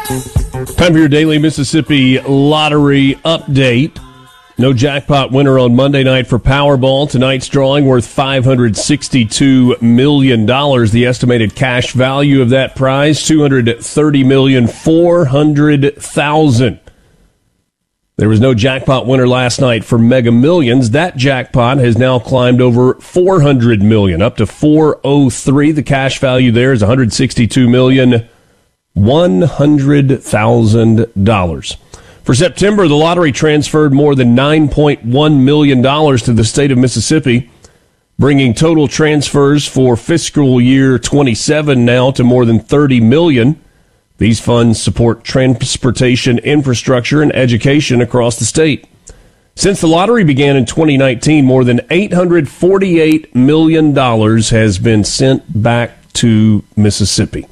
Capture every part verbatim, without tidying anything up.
Time for your daily Mississippi Lottery update. No jackpot winner on Monday night for Powerball. Tonight's drawing worth five hundred sixty-two million dollars. The estimated cash value of that prize, two hundred thirty million four hundred thousand dollars. There was no jackpot winner last night for Mega Millions. That jackpot has now climbed over four hundred million dollars, up to four hundred three. The cash value there is one hundred sixty-two million one hundred thousand dollars. For September, the lottery transferred more than nine point one million dollars to the state of Mississippi, bringing total transfers for fiscal year twenty-seven now to more than thirty million dollars. These funds support transportation, infrastructure, and education across the state. Since the lottery began in twenty nineteen, more than eight hundred forty-eight million dollars has been sent back to Mississippi.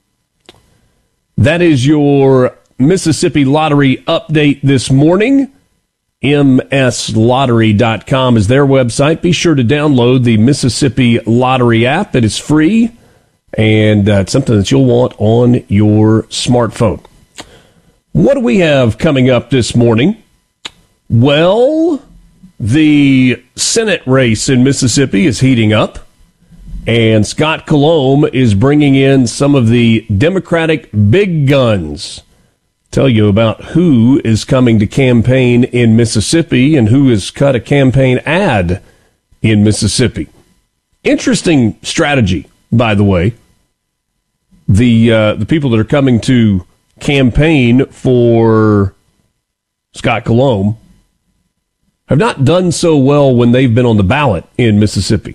That is your Mississippi Lottery update this morning. M S lottery dot com is their website. Be sure to download the Mississippi Lottery app. It is free, and uh, it's something that you'll want on your smartphone. What do we have coming up this morning? Well, the Senate race in Mississippi is heating up, and Scott Colomb is bringing in some of the Democratic big guns. Tell you about who is coming to campaign in Mississippi and who has cut a campaign ad in Mississippi. Interesting strategy, by the way. The uh, the people that are coming to campaign for Scott Colomb have not done so well when they've been on the ballot in Mississippi.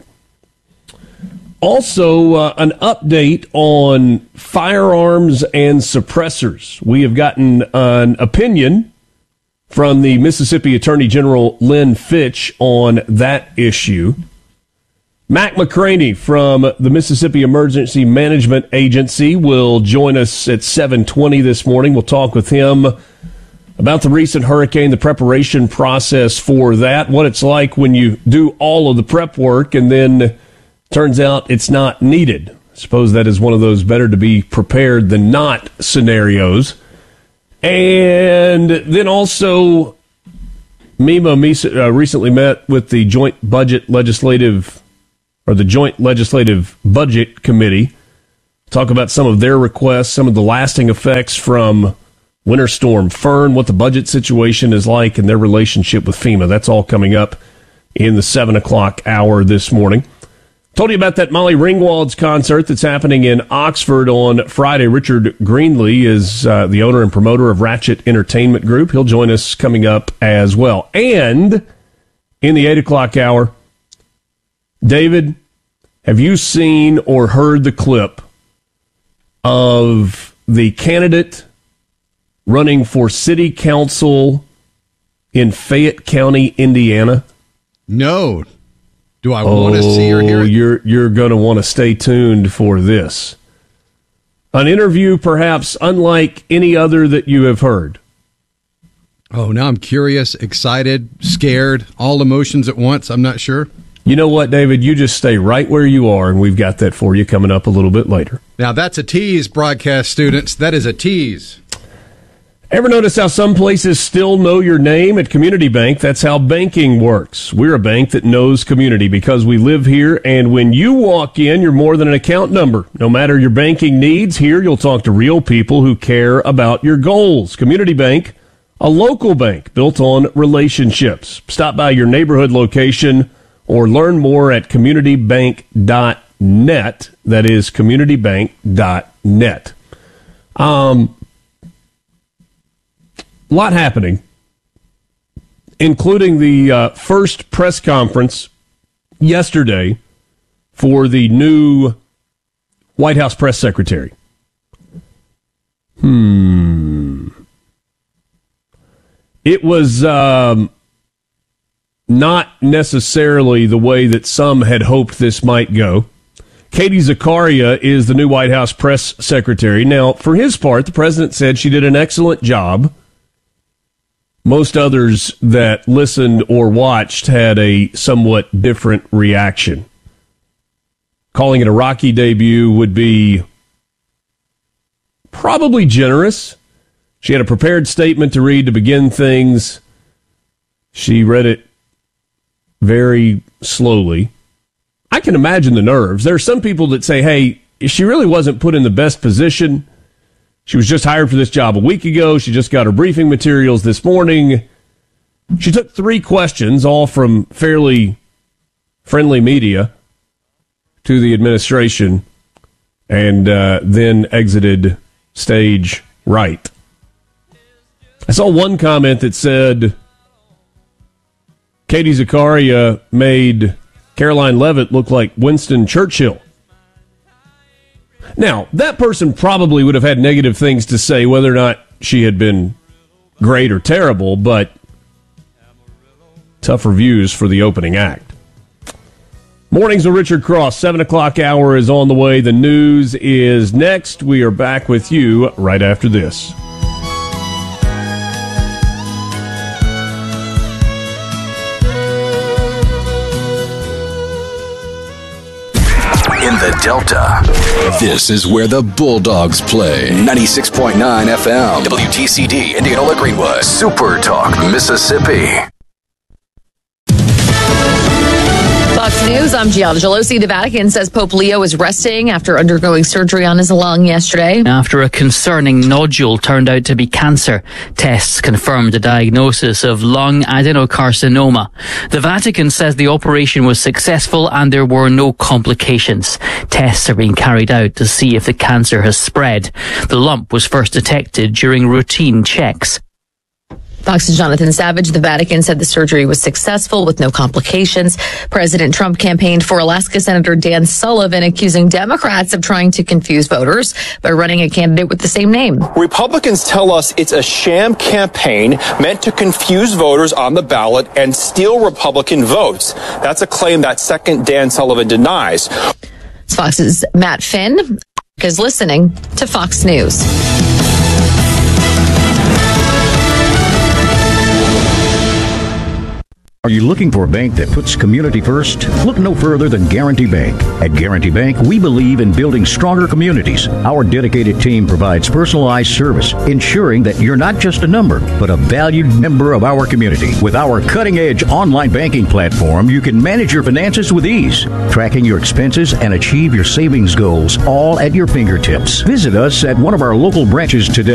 Also, uh, an update on firearms and suppressors. We have gotten an opinion from the Mississippi Attorney General Lynn Fitch on that issue. Mac McCraney from the Mississippi Emergency Management Agency will join us at seven twenty this morning. We'll talk with him about the recent hurricane, the preparation process for that, what it's like when you do all of the prep work and then turns out it's not needed. I suppose that is one of those better to be prepared than not scenarios. And then also, MEMA uh, recently met with the Joint Budget Legislative, or the Joint Legislative Budget Committee, talk about some of their requests, some of the lasting effects from Winter Storm Fern, what the budget situation is like, and their relationship with FEMA. That's all coming up in the seven o'clock hour this morning. Told you about that Molly Ringwald's concert that's happening in Oxford on Friday. Richard Greenlee is uh, the owner and promoter of Ratchet Entertainment Group. He'll join us coming up as well. And in the eight o'clock hour, David, have you seen or heard the clip of the candidate running for city council in Fayette County, Indiana? No. Do I want to see or hear it? You're, you're going to want to stay tuned for this. An interview perhaps unlike any other that you have heard. Oh, now I'm curious, excited, scared, all emotions at once. I'm not sure. You know what, David? You just stay right where you are, and we've got that for you coming up a little bit later. Now, that's a tease, broadcast students. That is a tease. Ever notice how some places still know your name? At Community Bank, that's how banking works. We're a bank that knows community because we live here, and when you walk in, you're more than an account number. No matter your banking needs, here you'll talk to real people who care about your goals. Community Bank, a local bank built on relationships. Stop by your neighborhood location or learn more at community bank dot net. That is community bank dot net. Um... A lot happening, including the uh, first press conference yesterday for the new White House press secretary. Hmm. It was um, not necessarily the way that some had hoped this might go. Katie Zakaria is the new White House press secretary. Now, for his part, the president said she did an excellent job. Most others that listened or watched had a somewhat different reaction. Calling it a rocky debut would be probably generous. She had a prepared statement to read to begin things. She read it very slowly. I can imagine the nerves. There are some people that say, hey, she really wasn't put in the best position. She was just hired for this job a week ago. She just got her briefing materials this morning. She took three questions, all from fairly friendly media, to the administration, and uh, then exited stage right. I saw one comment that said Katie Zakaria made Caroline Leavitt look like Winston Churchill. Now, that person probably would have had negative things to say whether or not she had been great or terrible, but tough reviews for the opening act. Mornings with Richard Cross, seven o'clock hour is on the way. The news is next. We are back with you right after this. In the Delta, this is where the Bulldogs play. ninety-six point nine F M, W T C D, Indianola Greenwood, Super Talk, Mississippi. Fox News, I'm Gianna Gelosi. The Vatican says Pope Leo is resting after undergoing surgery on his lung yesterday. After a concerning nodule turned out to be cancer, tests confirmed a diagnosis of lung adenocarcinoma. The Vatican says the operation was successful and there were no complications. Tests are being carried out to see if the cancer has spread. The lump was first detected during routine checks. Fox's Jonathan Savage. The Vatican said the surgery was successful with no complications. President Trump campaigned for Alaska Senator Dan Sullivan, accusing Democrats of trying to confuse voters by running a candidate with the same name. Republicans tell us it's a sham campaign meant to confuse voters on the ballot and steal Republican votes. That's a claim that second Dan Sullivan denies. It's Fox's Matt Finn is listening to Fox News. Are you looking for a bank that puts community first? Look no further than Guarantee Bank. At Guarantee Bank, we believe in building stronger communities. Our dedicated team provides personalized service, ensuring that you're not just a number, but a valued member of our community. With our cutting-edge online banking platform, you can manage your finances with ease, tracking your expenses and achieve your savings goals all at your fingertips. Visit us at one of our local branches today.